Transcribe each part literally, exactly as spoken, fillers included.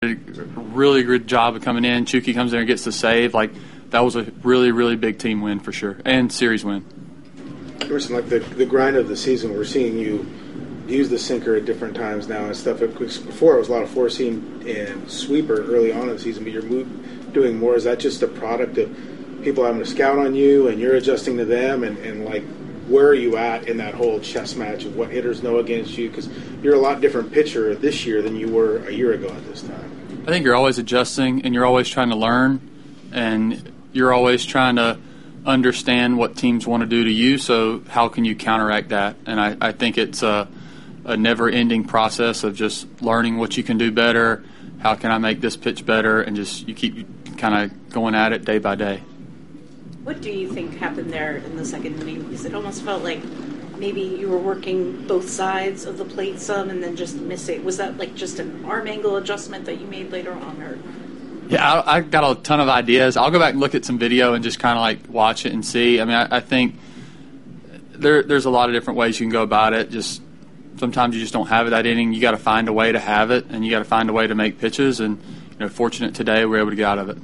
A really good job of coming in. Chucky comes in and gets the save. Like, that was a really, really big team win for sure, and series win. Emerson, like the the grind of the season, we're seeing you use the sinker at different times now and stuff. Before, it was a lot of four seam and sweeper early on in the season, but you're move, doing more. Is that just a product of people having to scout on you and you're adjusting to them? And, and like, where are you at in that whole chess match of what hitters know against you? Because you're a lot different pitcher this year than you were a year ago at this time. I think you're always adjusting and you're always trying to learn, and you're always trying to understand what teams want to do to you, so how can you counteract that? And I, I think it's a, a never-ending process of just learning what you can do better, how can I make this pitch better, and just you keep kind of going at it day by day. What do you think happened there in the second inning? Because it almost felt like maybe you were working both sides of the plate some and then just missing. Was that like just an arm angle adjustment that you made later on? Or Yeah, I, I got a ton of ideas. I'll go back and look at some video and just kind of like watch it and see. I mean, I, I think there there's a lot of different ways you can go about it. Just sometimes you just don't have it that inning. You got to find a way to have it, and you got to find a way to make pitches. And you know, fortunate today, we were able to get out of it.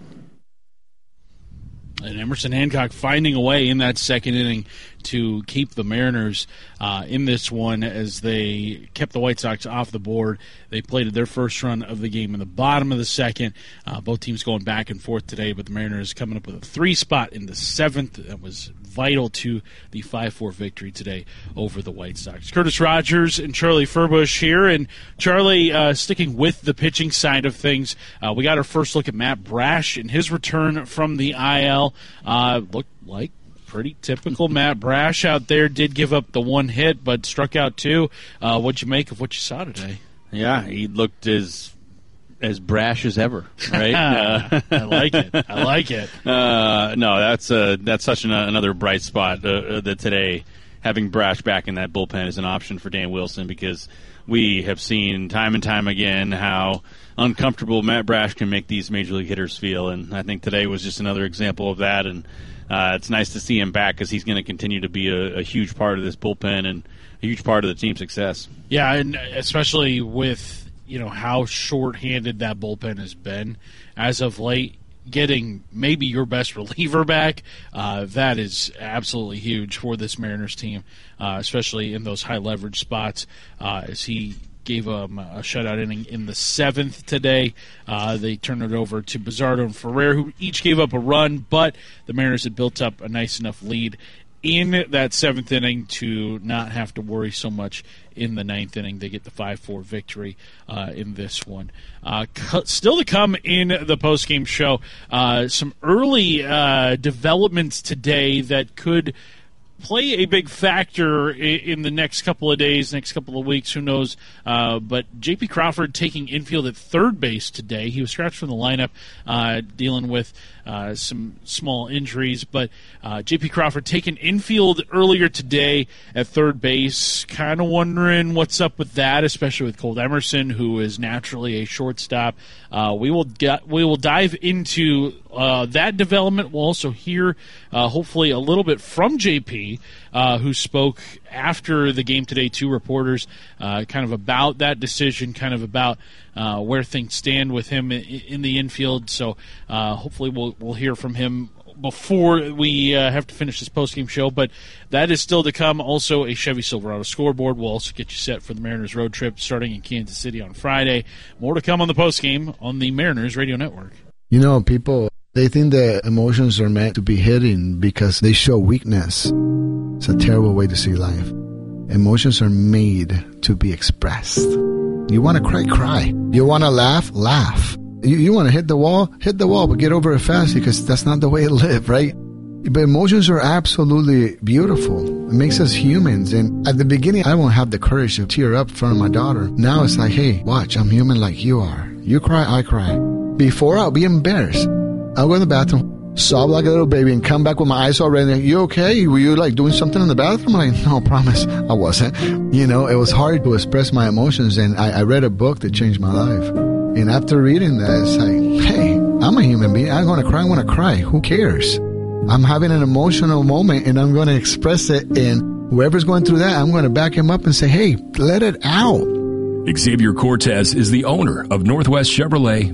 And Emerson Hancock finding a way in that second inning to keep the Mariners uh, in this one as they kept the White Sox off the board. They played their first run of the game in the bottom of the second. Uh, both teams going back and forth today, but the Mariners coming up with a three spot in the seventh. That was vital to the five four victory today over the White Sox. Curtis Rogers and Charlie Furbush here. And Charlie, uh, sticking with the pitching side of things, uh, we got our first look at Matt Brash and his return from the I L. Uh, looked like pretty typical Matt Brash out there. Did give up the one hit, but struck out two. Uh, what'd you make of what you saw today? Yeah, he looked as as brash as ever, right? uh, I like it. I like it. Uh, no, that's uh, that's such an, another bright spot uh, that today having Brash back in that bullpen is an option for Dan Wilson, because we have seen time and time again how uncomfortable Matt Brash can make these major league hitters feel, and I think today was just another example of that. And uh, it's nice to see him back, because he's going to continue to be a, a huge part of this bullpen and a huge part of the team's success. Yeah, and especially with you know how short-handed that bullpen has been as of late. Getting maybe your best reliever back, uh, that is absolutely huge for this Mariners team, uh, especially in those high-leverage spots, uh, as he gave them a shutout inning in the seventh today. Uh, they turned it over to Bizardo and Ferrer, who each gave up a run, but the Mariners had built up a nice enough lead in that seventh inning to not have to worry so much in the ninth inning. They get the five four victory uh, in this one. Uh, cu- still to come in the postgame show, uh, some early uh, developments today that could play a big factor in the next couple of days, next couple of weeks, who knows. Uh, but J P Crawford taking infield at third base today. He was scratched from the lineup, uh, dealing with uh, some small injuries. But uh, J P Crawford taking infield earlier today at third base. Kind of wondering what's up with that, especially with Colt Emerson, who is naturally a shortstop. Uh, we will get, we will dive into uh, that development. We'll also hear, uh, hopefully, a little bit from J P, uh, who spoke after the game today to reporters, uh, kind of about that decision, kind of about uh, where things stand with him in, in the infield. So uh, hopefully we'll we'll hear from him before we uh, have to finish this postgame show, but that is still to come. Also, a Chevy Silverado scoreboard will also get you set for the Mariners road trip starting in Kansas City on Friday. More to come on the postgame on the Mariners Radio Network. You know, people, they think that emotions are meant to be hidden because they show weakness. It's a terrible way to see life. Emotions are made to be expressed. You want to cry, cry. You want to laugh, laugh. You, you want to hit the wall, hit the wall, but get over it fast, because that's not the way to live, right? But emotions are absolutely beautiful. It makes us humans. And at the beginning, I won't have the courage to tear up in front of my daughter. Now it's like, hey, watch, I'm human like you are. You cry, I cry. Before, I'll be embarrassed. I'll go in the bathroom, sob like a little baby, and come back with my eyes all red. And, you okay? Were you like doing something in the bathroom? I'm like, no, promise, I wasn't. You know, it was hard to express my emotions. And I, I read a book that changed my life. And after reading that, it's like, hey, I'm a human being. I'm going to cry. I'm going to cry. Who cares? I'm having an emotional moment, and I'm going to express it. And whoever's going through that, I'm going to back him up and say, hey, let it out. Xavier Cortez is the owner of Northwest Chevrolet